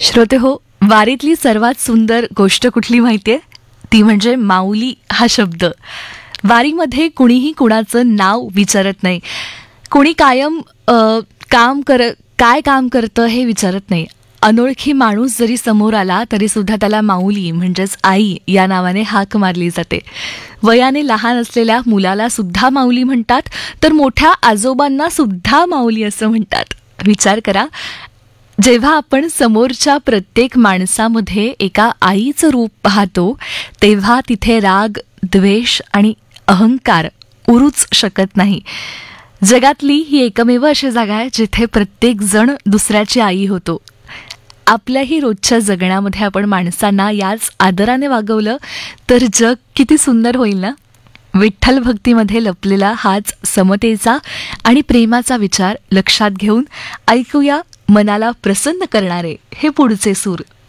श्रोते हो, वारीतली सर्वात सुंदर गोष्ट कुठली माहितीये? ती म्हणजे माऊली हा शब्द. वारीमध्ये कुणीही कुणाचं नाव विचारत नाही. कुणी कायम काय काम करतं हे विचारत नाही. अनोळखी माणूस जरी समोर आला तरी सुद्धा त्याला माऊली म्हणजेच आई या नावाने हाक मारली जाते. वयाने लहान असलेल्या मुलाला सुद्धा माऊली म्हणतात, तर मोठ्या आजोबांना सुद्धा माऊली असं म्हणतात. विचार करा, जेव्हा आपण समोरच्या प्रत्येक माणसामध्ये एका आईचं रूप पाहतो तेव्हा तिथे राग, द्वेष आणि अहंकार उरूच शकत नाही. जगातली ही एकमेव अशी जागा आहे जिथे प्रत्येक जण दुसऱ्याची आई होतो. आपल्याही रोजच्या जगण्यामध्ये आपण माणसांना याच आदराने वागवलं तर जग किती सुंदर होईल ना. विठ्ठल भक्तीमध्ये लपलेला हाच समतेचा आणि प्रेमाचा विचार लक्षात घेऊन ऐकूया मनाला प्रसन्न करणारे हे पुढचे सूर.